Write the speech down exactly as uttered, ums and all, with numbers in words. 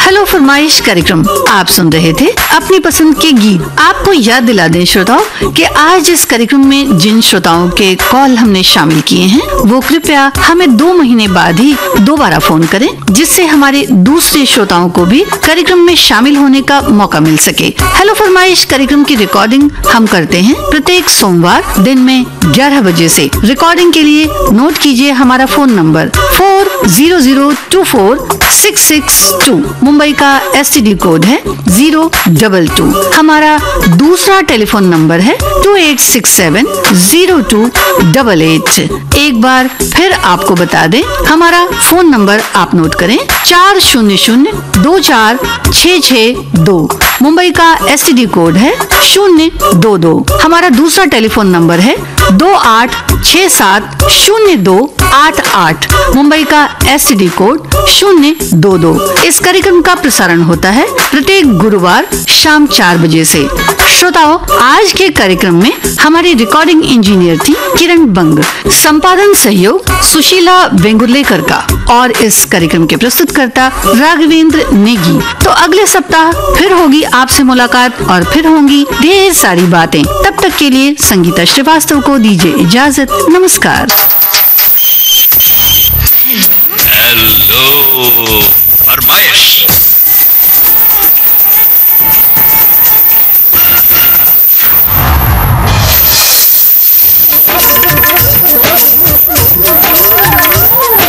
Hello फरमाइश कार्यक्रम आप सुन रहे थे अपनी पसंद के गीत। आपको याद दिला दें श्रोताओं कि आज इस कार्यक्रम में जिन श्रोताओं के कॉल हमने शामिल किए हैं वो कृपया हमें दो महीने बाद ही दोबारा फोन करें, जिससे हमारे दूसरे श्रोताओं को भी कार्यक्रम में शामिल होने का मौका मिल सके। हेलो फरमाइश कार्यक्रम की रिकॉर्डिंग हम करते हैं प्रत्येक सोमवार दिन में ग्यारह बजे से। रिकॉर्डिंग के लिए नोट कीजिए हमारा phone number four zero zero to four six six to. Mumbai का एस टी डी कोड है जीरो डबल टू। हमारा दूसरा टेलीफोन नंबर है to eight six seven zero to double eight. एक बार फिर आपको बता दें, हमारा फोन नंबर आप नोट करें चार शून्य शून्य दो चार छः छः दो। मुंबई का एस टी डी कोड है शून्य दो दो। हमारा दूसरा टेलीफोन नंबर है दो आठ छः सात शून्य दो आठ आठ। मुंबई का एस टी डी कोड शून्य दो दो। इस कार्यक्रम का प्रसारण होता है प्रत्येक गुरुवार शाम चार बजे से। श्रोताओं, आज के कार्यक्रम में हमारी रिकॉर्डिंग इंजीनियर थी किरण बंग, संपादन सहयोग सुशीला बेंगुरलेकर का, और इस कार्यक्रम के प्रस्तुतकर्ता राघवेंद्र नेगी। तो अगले सप्ताह फिर होगी आपसे मुलाकात और फिर होंगी ढेर सारी बातें। तब तक के लिए संगीता श्रीवास्तव को दीजिए इजाजत। नमस्कार। हेलो फरमाइश।